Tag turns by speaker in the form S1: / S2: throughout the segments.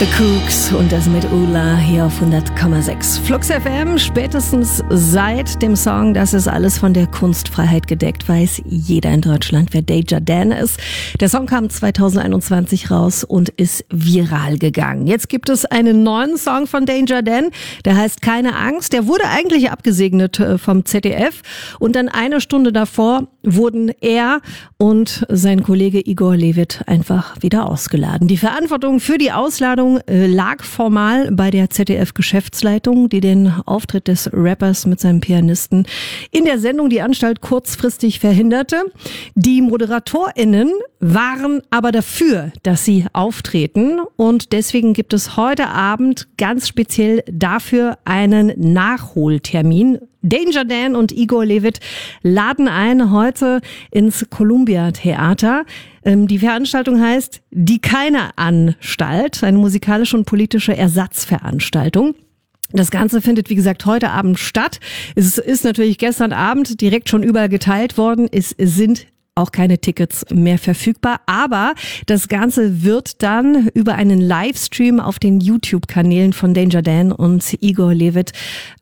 S1: The Kooks und das mit Ula hier auf 100,6. Flux FM, spätestens seit dem Song Das ist alles von der Kunstfreiheit gedeckt, weiß jeder in Deutschland, wer Danger Dan ist. Der Song kam 2021 raus und ist viral gegangen. Jetzt gibt es einen neuen Song von Danger Dan, der heißt Keine Angst. Der wurde eigentlich abgesegnet vom ZDF und dann eine Stunde davor wurden er und sein Kollege Igor Levit einfach wieder ausgeladen. Die Verantwortung für die Ausladung lag formal bei der ZDF-Geschäftsleitung, die den Auftritt des Rappers mit seinem Pianisten in der Sendung Die Anstalt kurzfristig verhinderte. Die ModeratorInnen waren aber dafür, dass sie auftreten und deswegen gibt es heute Abend ganz speziell dafür einen Nachholtermin. Danger Dan und Igor Levit laden ein heute ins Columbia Theater. Die Veranstaltung heißt Die Keine Anstalt, eine musikalische und politische Ersatzveranstaltung. Das Ganze findet, wie gesagt, heute Abend statt. Es ist natürlich gestern Abend direkt schon überall geteilt worden. Es sind auch keine Tickets mehr verfügbar, aber das Ganze wird dann über einen Livestream auf den YouTube-Kanälen von Danger Dan und Igor Levit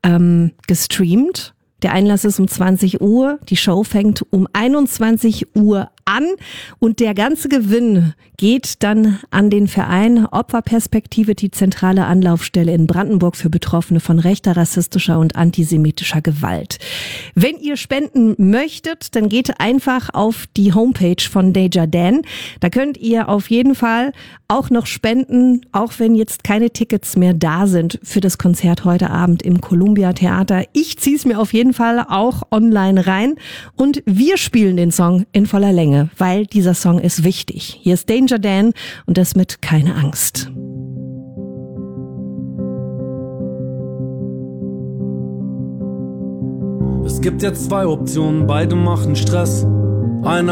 S1: gestreamt. Der Einlass ist um 20 Uhr, die Show fängt um 21 Uhr an und der ganze Gewinn geht dann an den Verein Opferperspektive, die zentrale Anlaufstelle in Brandenburg für Betroffene von rechter, rassistischer und antisemitischer Gewalt. Wenn ihr spenden möchtet, dann geht einfach auf die Homepage von Danger Dan. Da könnt ihr auf jeden Fall auch noch spenden, auch wenn jetzt keine Tickets mehr da sind für das Konzert heute Abend im Columbia Theater. Ich ziehe es mir auf jeden Fall auch online rein und wir spielen den Song in voller Länge, weil dieser Song ist wichtig. Hier ist Danger Dan und das mit Keine Angst.
S2: Es gibt jetzt zwei Optionen, beide machen Stress. Eine